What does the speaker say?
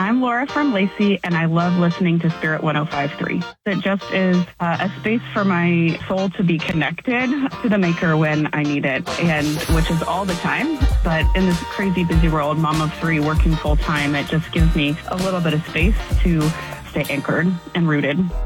I'm Laura from Lacey, and I love listening to Spirit 105.3. It just is a space for my soul to be connected to the Maker when I need it, and which is all the time. But in this crazy busy world, mom of three, working full time, it just gives me a little bit of space to stay anchored and rooted.